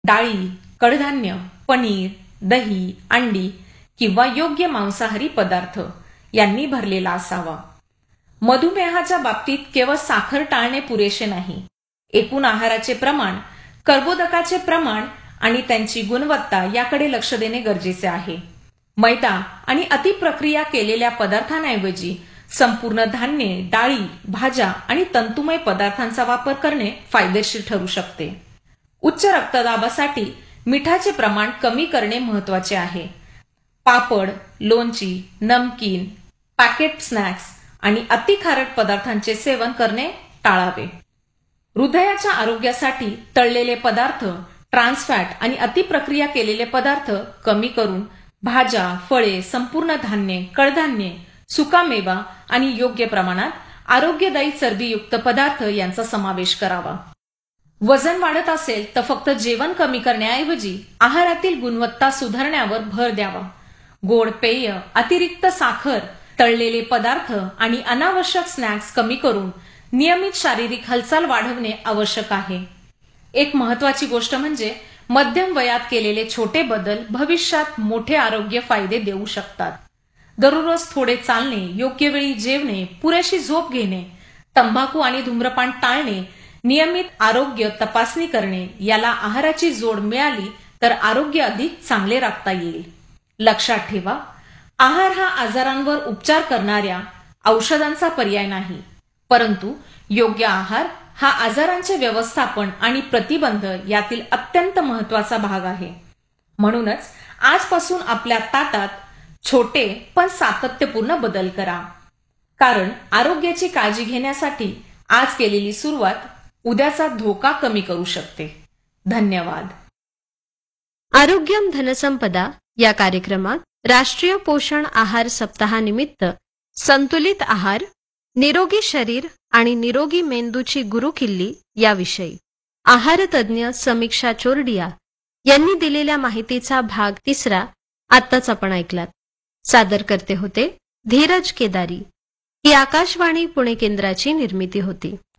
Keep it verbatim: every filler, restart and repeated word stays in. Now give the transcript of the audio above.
डाळी, कडधान्य, पनीर, दही, अंडी किंवा योग्य मांसाहारी पदार्थ यांनी भरलेला असावा. मधुमेहाच्या बाबतीत केवळ साखर टाळणे पुरेसे नाही. एकूण आहाराचे प्रमाण, कर्बोदकाचे प्रमाण आणि त्यांची गुणवत्ता याकडे लक्ष देणे गरजेचे आहे. मैदा आणि अतिप्रक्रिया केलेल्या पदार्थांऐवजी संपूर्ण धान्ये, डाळी, भाज्या आणि तंतुमय पदार्थांचा वापर करणे फायदेशीर ठरू शकते. उच्च रक्तदाबासाठी मिठाचे प्रमाण कमी करणे महत्वाचे आहे. पापड, लोणची, नमकीन, पॅकेट स्नॅक्स आणि अति खारट पदार्थांचे सेवन करणे टाळावे. हृदयाच्या आरोग्यासाठी तळलेले पदार्थ, ट्रान्सफॅट आणि अतिप्रक्रिया केलेले पदार्थ कमी करून भाज्या, फळे, संपूर्ण धान्ये, कडधान्ये, सुकामेवा आणि योग्य प्रमाणात आरोग्यदायी चरबीयुक्त पदार्थ यांचा समावेश करावा. वजन वाढत असेल तर फक्त जेवण कमी करण्याऐवजी आहारातील गुणवत्ता सुधारण्यावर भर द्यावा. गोड पेय, अतिरिक्त साखर, तळलेले पदार्थ आणि अनावश्यक स्नॅक्स कमी करून नियमित शारीरिक हालचाल वाढवणे आवश्यक आहे. एक महत्वाची गोष्ट म्हणजे मध्यम वयात केलेले छोटे बदल भविष्यात मोठे आरोग्य फायदे देऊ शकतात. दररोज थोडे चालणे, योग्य वेळी जेवणे, पुरेशी झोप घेणे, तंबाखू आणि धूम्रपान टाळणे, नियमित आरोग्य तपासणी करणे याला आहाराची जोड मिळाली तर आरोग्य अधिक चांगले राखता येईल. लक्षात ठेवा, आहार हा आजारांवर उपचार करणाऱ्या औषधांचा पर्याय नाही, परंतु योग्य आहार हा आजारांचे व्यवस्थापन आणि प्रतिबंध यातील अत्यंत महत्वाचा भाग आहे. म्हणूनच आजपासून आपल्या ताटात छोटे पण सातत्यपूर्ण बदल करा. कारण आरोग्याची काळजी घेण्यासाठी आज केलेली सुरुवात उद्याचा धोका कमी करू शकते. धन्यवाद. आरोग्यम धनसंपदा या कार्यक्रमात राष्ट्रीय पोषण आहार सप्ताहानिमित्त संतुलित आहार, निरोगी शरीर आणि निरोगी मेंदूची गुरुकिल्ली याविषयी आहारतज्ञ समीक्षा चोरडिया यांनी दिलेल्या माहितीचा भाग तिसरा आत्ताच आपण ऐकलात. सादर करते होते धीरज केदारी. ही आकाशवाणी पुणे केंद्राची निर्मिती होती.